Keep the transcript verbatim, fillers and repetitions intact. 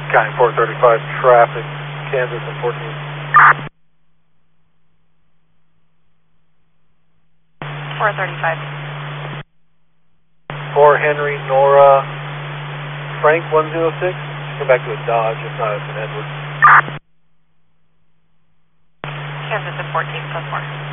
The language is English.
County four thirty-five traffic, Kansas and fourteen. four thirty-five. four Henry, Nora, Frank one zero six. Come back to a Dodge, if not, it's an Edward. Kansas and fourteen plus four.